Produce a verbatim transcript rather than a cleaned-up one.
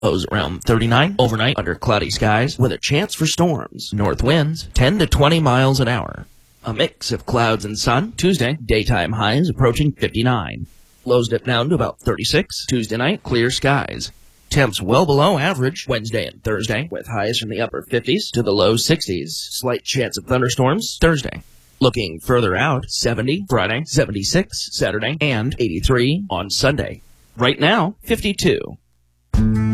Lows around thirty-nine. Overnight under cloudy skies with a chance for storms. North winds ten to twenty miles an hour. A mix of clouds and sun. Tuesday, daytime highs approaching fifty-nine. Lows dip down to about thirty-six. Tuesday night, clear skies. Temps well below average Wednesday and Thursday, with highs from the upper fifties to the low sixties. Slight chance of thunderstorms Thursday. Looking further out, seventy Friday, seventy-six Saturday, and eighty-three on Sunday. Right now, fifty-two.